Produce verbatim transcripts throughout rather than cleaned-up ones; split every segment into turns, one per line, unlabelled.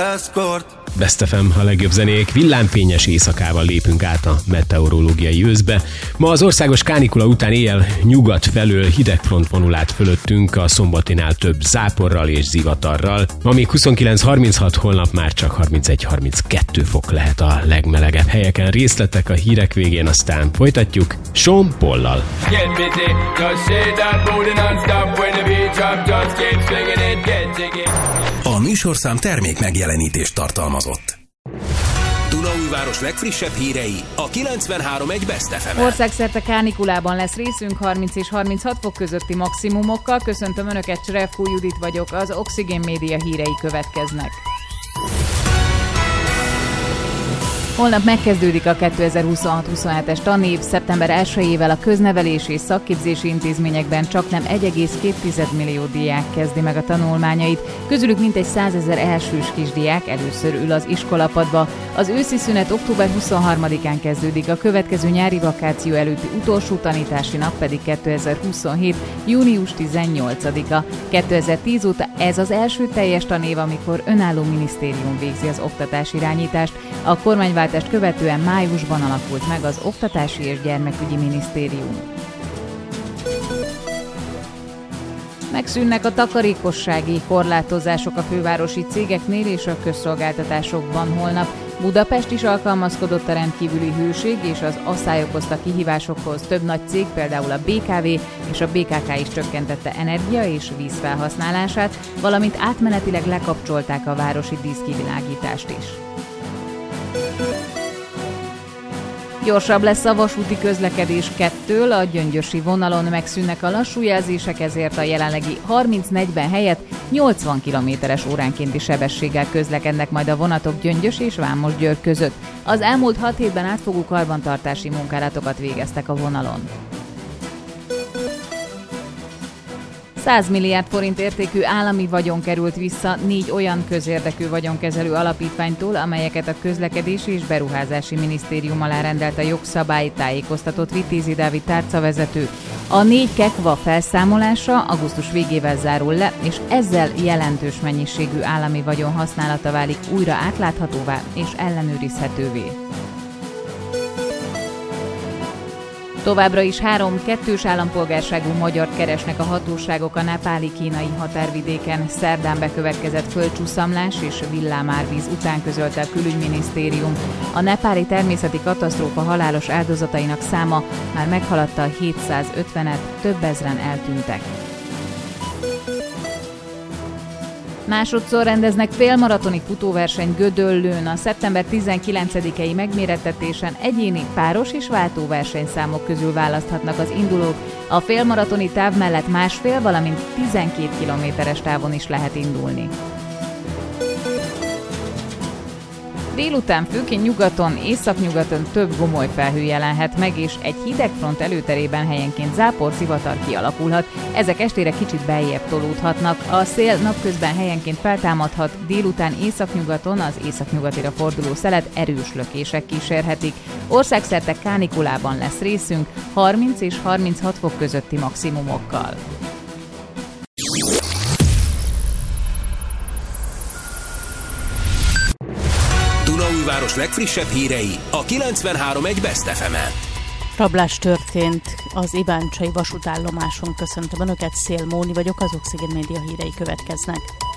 escort.
Best ef em, a legjobb zenék, villámfényes éjszakával lépünk át a meteorológiai őszbe. Ma az országos kánikula után éjjel nyugat felől hidegfront vonul át fölöttünk, a szombatinál több záporral és zivatarral. Ma még huszonkilenc harminchat, holnap már csak harmincegy harminckettő fok lehet a legmelegebb helyeken. Részletek a hírek végén, aztán folytatjuk Sean Paullal.
A műsorszám termék megjelenítést tartalmazott. Dunaújváros legfrissebb hírei a kilencvenhárom egész egy Best ef em-en.
Országszerte kánikulában lesz részünk, harminc és harminchat fok közötti maximumokkal. Köszöntöm Önöket, Cserefkó Judit vagyok, az Oxigén Média hírei következnek. Holnap megkezdődik a kétezer-huszonhat huszonhetes tanév, szeptember elsejével a köznevelési és szakképzési intézményekben csaknem egy egész két millió diák kezdi meg a tanulmányait, közülük mintegy százezer elsős kisdiák először ül az iskolapadba. Az őszi szünet október huszonharmadikán kezdődik, a következő nyári vakáció előtti utolsó tanítási nap pedig kétezer-huszonhét június tizennyolcadika. kétezer-tíz óta ez az első teljes tanév, amikor önálló minisztérium végzi az oktatásirányítást. A kormányváltást követően májusban alakult meg az Oktatási és Gyermekügyi Minisztérium. Megszűnnek a takarékossági korlátozások a fővárosi cégeknél és a közszolgáltatásokban holnap. Budapest is alkalmazkodott a rendkívüli hőség és az asszály okozta kihívásokhoz. Több nagy cég, például a bé ká vé és a bé ká ká is csökkentette energia és víz felhasználását, valamint átmenetileg lekapcsolták a városi díszkivilágítást is. Gyorsabb lesz a vasúti közlekedés kettől, a gyöngyösi vonalon megszűnnek a lassú jelzések, ezért a jelenlegi harminc-negyven helyett nyolcvan kilométeres óránkénti sebességgel közlekednek majd a vonatok Gyöngyös és Vámosgyőr között. Az elmúlt hat hétben átfogó karbantartási munkálatokat végeztek a vonalon. száz milliárd forint értékű állami vagyon került vissza négy olyan közérdekű vagyonkezelő alapítványtól, amelyeket a Közlekedési és Beruházási Minisztérium alá rendelt a jogszabály, tájékoztatott Vitézi Dávid tárcavezető. A négy kekva felszámolása augusztus végével zárul le, és ezzel jelentős mennyiségű állami vagyon használata válik újra átláthatóvá és ellenőrizhetővé. Továbbra is három kettős állampolgárságú magyart keresnek a hatóságok a nepáli-kínai határvidéken. Szerdán bekövetkezett földcsúszamlás és villámárvíz után közölte a külügyminisztérium. A nepáli természeti katasztrófa halálos áldozatainak száma már meghaladta a hétszázötvenet, több ezren eltűntek. Másodszor rendeznek félmaratoni futóverseny Gödöllőn. A szeptember tizenkilencedikei megmérettetésen egyéni, páros és váltóversenyszámok közül választhatnak az indulók. A félmaratoni táv mellett másfél, valamint tizenkét kilométeres távon is lehet indulni. Délután főként nyugaton, északnyugaton több gomoly felhő jelenhet meg, és egy hidegfront előterében helyenként zápor, zivatar kialakulhat. Ezek estére kicsit beljebb tolódhatnak. A szél napközben helyenként feltámadhat, délután északnyugaton az északnyugatira forduló szelet erős lökések kísérhetik. Országszerte kánikulában lesz részünk, harminc és harminchat fok közötti maximumokkal.
Dunaújváros legfrissebb hírei a kilencvenhárom egész egy Best ef em-en.
Rablás történt az iváncsai vasútállomáson. Köszöntöm Önöket, Szél Móni vagyok, az Oxigén Média hírei következnek.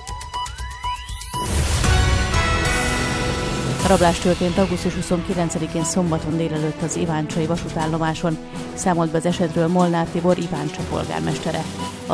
A rablás történt augusztus huszonkilencedikén szombaton délelőtt az iváncsai vasútállomáson. Számolt be az esetről Molnár Tibor, Iváncsa polgármestere.